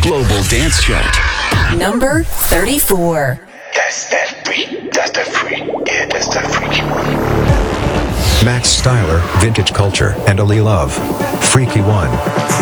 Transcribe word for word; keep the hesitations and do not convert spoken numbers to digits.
Global Dance Chart. Number thirty-four. That's that freak. That's the freak. Yeah, that's the freak. Max Styler, Vintage Culture, and Ali Love. Freaky One.